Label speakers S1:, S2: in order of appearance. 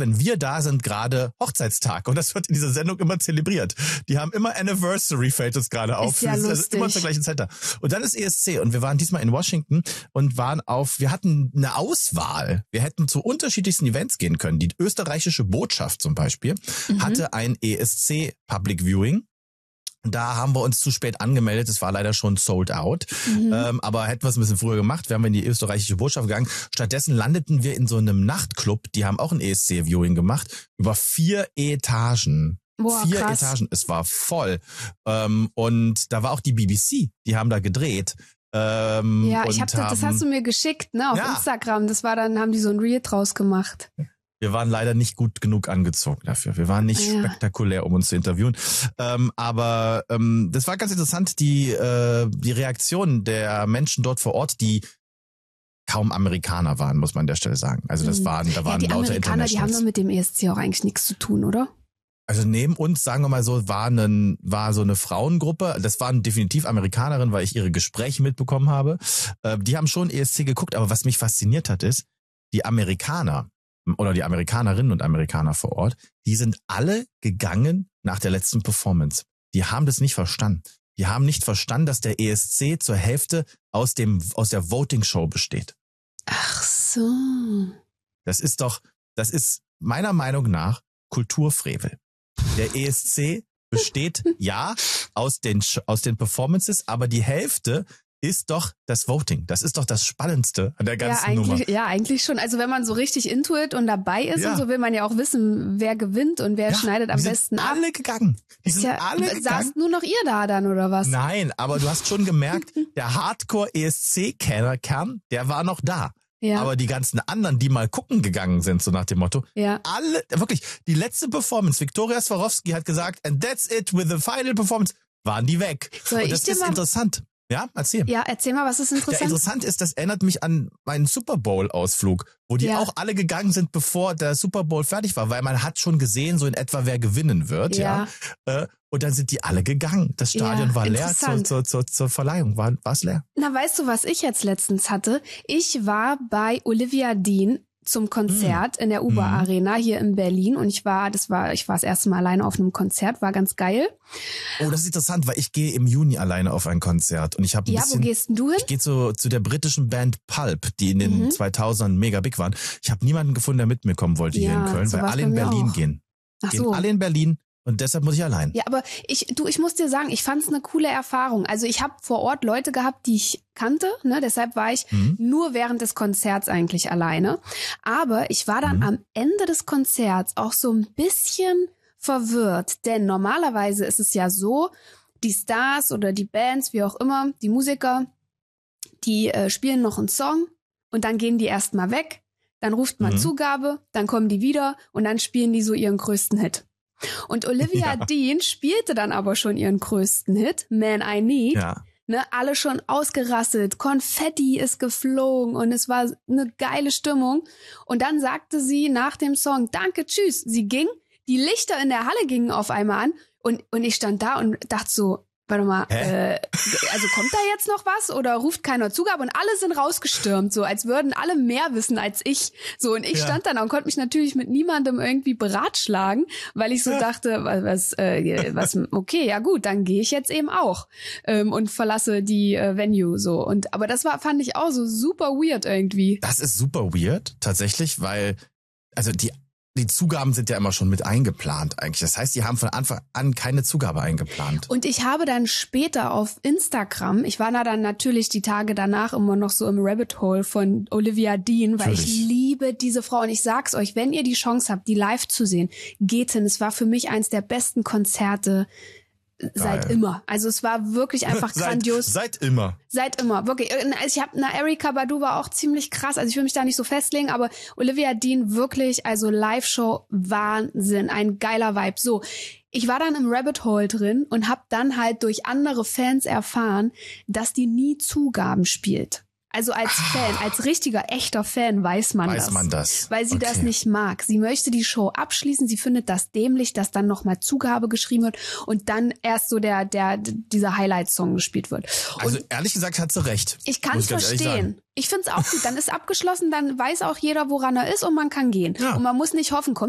S1: wenn wir da sind, gerade Hochzeitstag. Und das wird in dieser Sendung immer zelebriert. Die haben immer Anniversary, fällt uns gerade auf.
S2: Ist ja lustig.
S1: Immer zur gleichen Zeit da. Und dann ist ESC und wir waren diesmal in Washington und wir hatten eine Auswahl. Wir hätten zu unterschiedlichsten Events gehen können. Die österreichische Botschaft zum Beispiel hatte ein ESC Public Viewing. Da haben wir uns zu spät angemeldet. Es war leider schon sold out. Aber hätten wir es ein bisschen früher gemacht, wären wir in die österreichische Botschaft gegangen. Stattdessen landeten wir in so einem Nachtclub. Die haben auch ein ESC-Viewing gemacht. Über 4 Etagen.
S2: Boah,
S1: 4
S2: krass.
S1: Etagen. Es war voll. Und da war auch die BBC. Die haben da gedreht.
S2: Ja, das hast du mir geschickt, ne, auf Instagram. Das war dann, haben die so ein Reel draus gemacht.
S1: Wir waren leider nicht gut genug angezogen dafür. Wir waren nicht spektakulär, um uns zu interviewen. Aber das war ganz interessant, die Reaktion der Menschen dort vor Ort, die kaum Amerikaner waren, muss man an der Stelle sagen. Also da waren
S2: die
S1: lauter
S2: Amerikaner,
S1: Internationals.
S2: die haben doch mit dem ESC auch eigentlich nichts zu tun, oder?
S1: Also neben uns, sagen wir mal so, war so eine Frauengruppe. Das waren definitiv Amerikanerinnen, weil ich ihre Gespräche mitbekommen habe. Die haben schon ESC geguckt, aber was mich fasziniert hat, ist, die Amerikaner oder die Amerikanerinnen und Amerikaner vor Ort, die sind alle gegangen nach der letzten Performance. Die haben das nicht verstanden. Die haben nicht verstanden, dass der ESC zur Hälfte aus der Voting-Show besteht.
S2: Ach so.
S1: Das ist meiner Meinung nach Kulturfrevel. Der ESC besteht aus den Performances, aber die Hälfte ist doch das Voting. Das ist doch das Spannendste an der ganzen Nummer.
S2: Ja, eigentlich schon. Also wenn man so richtig into it und dabei ist und so, will man ja auch wissen, wer gewinnt und wer schneidet am besten ab.
S1: Alle gegangen. Die sind alle gegangen.
S2: Saßt nur noch ihr da dann, oder was?
S1: Nein, aber du hast schon gemerkt, der Hardcore-ESC-Kern, der war noch da. Ja. Aber die ganzen anderen, die mal gucken gegangen sind, so nach dem Motto, alle, wirklich, die letzte Performance, Viktoria Swarovski hat gesagt, and that's it with the final performance, waren die weg. Und das ist interessant. Ja, erzähl.
S2: Ja, erzähl mal, was ist interessant?
S1: Ja, interessant ist, das erinnert mich an meinen Super Bowl-Ausflug, wo die auch alle gegangen sind, bevor der Super Bowl fertig war, weil man hat schon gesehen, so in etwa, wer gewinnen wird. Ja. Und dann sind die alle gegangen. Das Stadion war leer zur Verleihung, war es leer.
S2: Na, weißt du, was ich jetzt letztens hatte? Ich war bei Olivia Dean zum Konzert in der Uber Arena hier in Berlin und ich war das erste Mal alleine auf einem Konzert, war ganz geil.
S1: Oh, das ist interessant, weil ich gehe im Juni alleine auf ein Konzert und ich habe
S2: wo gehst denn du hin?
S1: Ich gehe zu der britischen Band Pulp, die in den 2000ern mega big waren. Ich habe niemanden gefunden, der mit mir kommen wollte hier in Köln, weil alle in Berlin gehen. Gehen alle in Berlin. Und deshalb muss ich allein.
S2: Ja, aber ich muss dir sagen, ich fand's eine coole Erfahrung. Also ich habe vor Ort Leute gehabt, die ich kannte, ne? Deshalb war ich nur während des Konzerts eigentlich alleine. Aber ich war dann am Ende des Konzerts auch so ein bisschen verwirrt. Denn normalerweise ist es ja so, die Stars oder die Bands, wie auch immer, die Musiker, die spielen noch einen Song und dann gehen die erstmal weg. Dann ruft man Zugabe, dann kommen die wieder und dann spielen die so ihren größten Hit. Und Olivia Dean spielte dann aber schon ihren größten Hit, Man I Need. Ja. Ne, alle schon ausgerasselt, Konfetti ist geflogen und es war eine geile Stimmung. Und dann sagte sie nach dem Song, danke, tschüss. Sie ging, die Lichter in der Halle gingen auf einmal an und ich stand da und dachte so, warte mal, also kommt da jetzt noch was oder ruft keiner Zugabe? Und alle sind rausgestürmt, so als würden alle mehr wissen als ich. So, und ich stand dann und konnte mich natürlich mit niemandem irgendwie beratschlagen, weil ich so dachte, okay, ja gut, dann gehe ich jetzt eben auch und verlasse die Venue so. Aber das fand ich auch so super weird irgendwie.
S1: Das ist super weird, tatsächlich, weil, also die Zugaben sind ja immer schon mit eingeplant eigentlich. Das heißt, die haben von Anfang an keine Zugabe eingeplant.
S2: Und ich habe dann später auf Instagram, ich war da dann natürlich die Tage danach immer noch so im Rabbit Hole von Olivia Dean, weil ich liebe diese Frau. Und ich sag's euch, wenn ihr die Chance habt, die live zu sehen, geht hin. Es war für mich eins der besten Konzerte seit immer. Also es war wirklich einfach grandios.
S1: Seit immer.
S2: Seit immer, wirklich. Ich habe Erykah Badu war auch ziemlich krass. Also ich will mich da nicht so festlegen, aber Olivia Dean wirklich, also Live-Show, Wahnsinn, ein geiler Vibe. So, ich war dann im Rabbit Hole drin und habe dann halt durch andere Fans erfahren, dass die nie Zugaben spielt. Also als Fan, als richtiger, echter Fan weiß man das. Weil sie das nicht mag. Sie möchte die Show abschließen. Sie findet das dämlich, dass dann nochmal Zugabe geschrieben wird und dann erst so dieser Highlight-Song gespielt wird.
S1: Also ehrlich gesagt hat sie recht.
S2: Ich kann es verstehen. Ich find's auch gut. Dann ist abgeschlossen, dann weiß auch jeder, woran er ist und man kann gehen. Ja. Und man muss nicht hoffen, kommt